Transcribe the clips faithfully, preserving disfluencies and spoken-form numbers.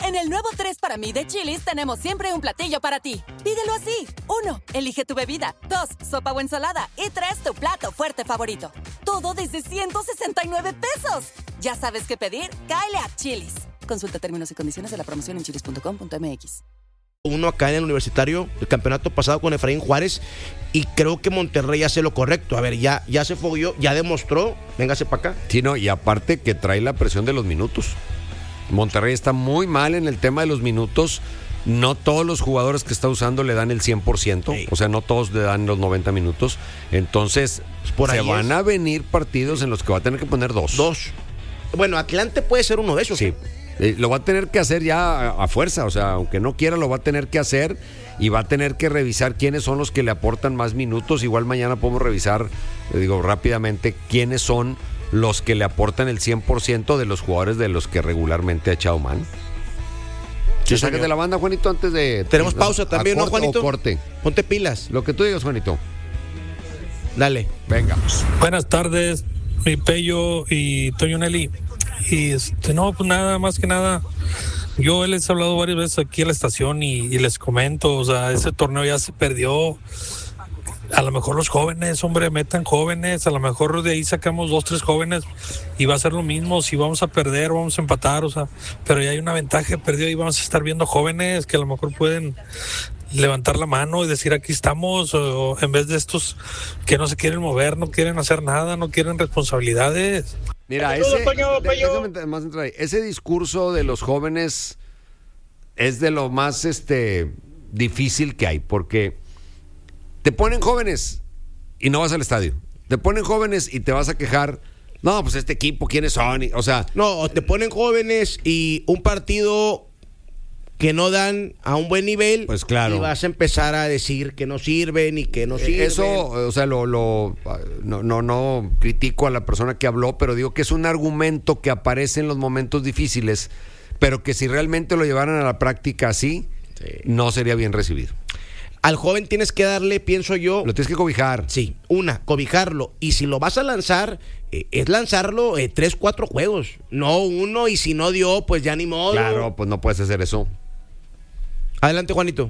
En el nuevo tres para mí de Chili's tenemos siempre un platillo para ti. Pídelo así. Uno, elige tu bebida. Dos, sopa o ensalada. Y tres, tu plato fuerte favorito. Todo desde ciento sesenta y nueve pesos. ¿Ya sabes qué pedir? Cáele a Chili's. Consulta términos y condiciones de la promoción en chilis punto com punto m x. Uno acá en el Universitario, el campeonato pasado con Efraín Juárez, y creo que Monterrey hace lo correcto. A ver, ya, ya se fogueó, ya demostró, véngase para acá. Sí, no, y aparte que trae la presión de los minutos. Monterrey está muy mal en el tema de los minutos. No todos los jugadores que está usando le dan el cien por ciento, sí. O sea, no todos le dan los noventa minutos. Entonces, pues por se van es. a venir partidos en los que va a tener que poner dos. Dos. Bueno, Atlante puede ser uno de esos. Sí. Eh, lo va a tener que hacer ya a, a fuerza, o sea, aunque no quiera lo va a tener que hacer y va a tener que revisar quiénes son los que le aportan más minutos. Igual mañana podemos revisar, le digo rápidamente, quiénes son los que le aportan el cien por ciento de los jugadores de los que regularmente ha echado mano. Sí, sácate la banda, Juanito, antes de... Tenemos pausa también, ¿no, Juanito? O corte. Ponte pilas. Lo que tú digas, Juanito. Dale. Venga. Buenas tardes, mi Pello y Toño Nelly. Y este, no, pues nada, más que nada, yo les he hablado varias veces aquí en la estación y, y les comento, o sea, ese torneo ya se perdió. A lo mejor los jóvenes, hombre, metan jóvenes, a lo mejor de ahí sacamos dos, tres jóvenes y va a ser lo mismo. Si vamos a perder, vamos a empatar, o sea, pero ya hay una ventaja perdida y vamos a estar viendo jóvenes que a lo mejor pueden levantar la mano y decir aquí estamos, o en vez de estos que no se quieren mover, no quieren hacer nada, no quieren responsabilidades. Mira, ese, déjame más entrar ahí. Ese discurso de los jóvenes es de lo más este difícil que hay, porque te ponen jóvenes y no vas al estadio. Te ponen jóvenes y te vas a quejar. No, pues este equipo, ¿quiénes son? O sea, no, te ponen jóvenes y un partido que no dan a un buen nivel, pues claro, y vas a empezar a decir que no sirven y que no sirven. Eso, o sea, lo, lo no, no, no critico a la persona que habló, pero digo que es un argumento que aparece en los momentos difíciles, pero que si realmente lo llevaran a la práctica así, sí, no sería bien recibido. Al joven tienes que darle, pienso yo... Lo tienes que cobijar. Sí, una, cobijarlo. Y si lo vas a lanzar, eh, es lanzarlo eh, tres, cuatro juegos. No uno, y si no dio, pues ya ni modo. Claro, pues no puedes hacer eso. Adelante, Juanito.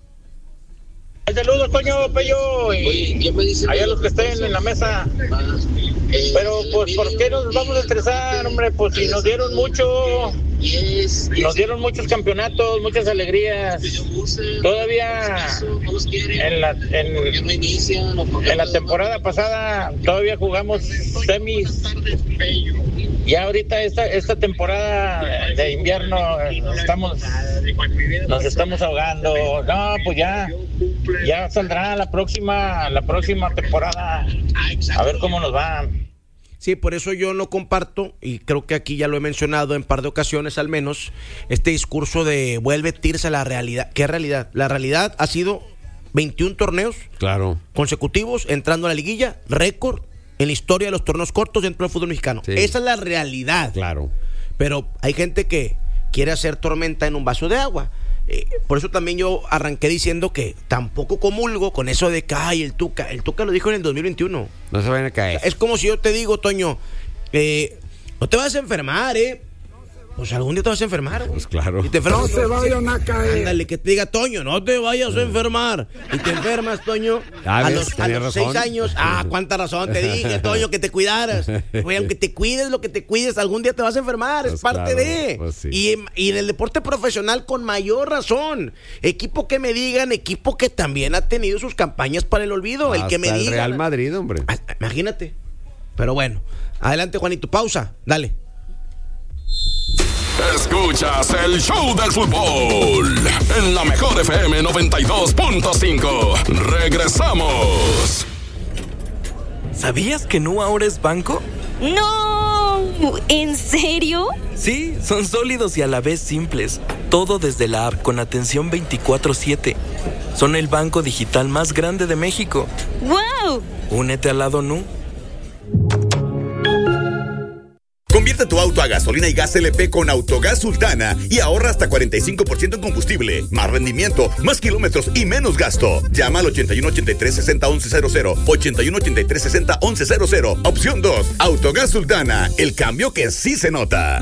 Saludos, Toño, Pello, y allá los que estén en la mesa. Pero, pues, ¿por qué nos vamos a estresar, hombre? Pues si nos dieron mucho, nos dieron muchos campeonatos, muchas alegrías. Todavía en la, en, en la temporada pasada todavía jugamos semis. Ya ahorita esta esta temporada de invierno estamos nos estamos ahogando. No, pues ya ya saldrá la próxima la próxima temporada. A ver cómo nos va. Sí, por eso yo no comparto, y creo que aquí ya lo he mencionado en par de ocasiones al menos, este discurso de vuelve a tirarse a la realidad. ¿Qué realidad? La realidad ha sido veintiún torneos, claro, consecutivos, entrando a la liguilla, récord en la historia de los torneos cortos dentro del fútbol mexicano. Sí. Esa es la realidad. Claro. Pero hay gente que quiere hacer tormenta en un vaso de agua. Eh, por eso también yo arranqué diciendo que tampoco comulgo con eso de que ay, el Tuca, el Tuca lo dijo en el dos mil veintiuno. No se vayan a caer. Es como si yo te digo, Toño, eh, no te vas a enfermar, eh. Pues algún día te vas a enfermar. Pues claro. Y te enfermas, no se vayan a caer. Ándale, que te diga, Toño, no te vayas a enfermar. Y te enfermas, Toño, ah, a ves, los, a los seis años. Ah, cuánta razón te dije, Toño, que te cuidaras. Oye, aunque te cuides lo que te cuides, algún día te vas a enfermar. Pues es parte claro, de. Pues sí. y, y en el deporte profesional, con mayor razón. Equipo que me digan, equipo que también ha tenido sus campañas para el olvido. Hasta el que me el diga. Real Madrid, hombre. Imagínate. Pero bueno, adelante, Juanito. Pausa, dale. Escuchas el show del fútbol en la mejor F M noventa y dos punto cinco. Regresamos. ¿Sabías que Nu ahora es banco? ¡No! ¿En serio? Sí, son sólidos y a la vez simples. Todo desde la app con atención veinticuatro siete. Son el banco digital más grande de México. ¡Wow! Únete al lado Nu. Convierte tu auto a gasolina y gas L P con Autogas Sultana y ahorra hasta cuarenta y cinco por ciento en combustible. Más rendimiento, más kilómetros y menos gasto. Llama al ochenta y uno ochenta y tres sesenta once cero cero. ochenta y uno ochenta y tres sesenta once cero cero. Opción dos. Autogas Sultana. El cambio que sí se nota.